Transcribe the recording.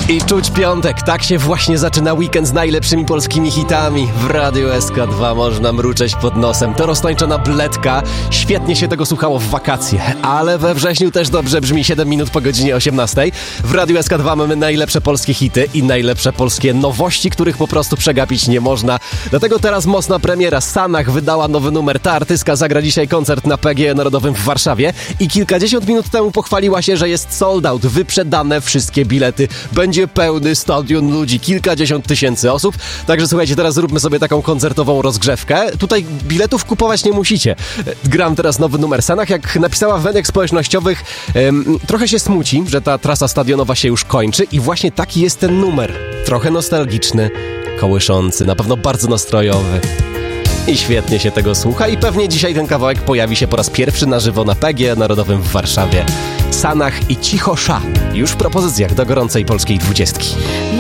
I czuć piątek, tak się właśnie zaczyna weekend z najlepszymi polskimi hitami. W Radiu SK2 można mruczeć pod nosem. To roztańczona bledka. Świetnie się tego słuchało w wakacje, ale we wrześniu też dobrze brzmi 7 minut po godzinie 18. W Radiu SK2 mamy najlepsze polskie hity i najlepsze polskie nowości, których po prostu przegapić nie można. Dlatego teraz mocna premiera. Sanach wydała nowy numer. Ta artystka zagra dzisiaj koncert na PGE Narodowym w Warszawie i kilkadziesiąt minut temu pochwaliła się, że jest sold out, wyprzedane wszystkie bilety. Będzie pełny stadion ludzi, kilkadziesiąt tysięcy osób. Także słuchajcie, teraz zróbmy sobie taką koncertową rozgrzewkę. Tutaj biletów kupować nie musicie. Gram teraz nowy numer. Sanach, jak napisała w mediach społecznościowych, trochę się smuci, że ta trasa stadionowa się już kończy i właśnie taki jest ten numer. Trochę nostalgiczny, kołyszący, na pewno bardzo nastrojowy. I świetnie się tego słucha i pewnie dzisiaj ten kawałek pojawi się po raz pierwszy na żywo na PGE Narodowym w Warszawie. Sanach i Cicho Sza. Już w propozycjach do gorącej polskiej 20.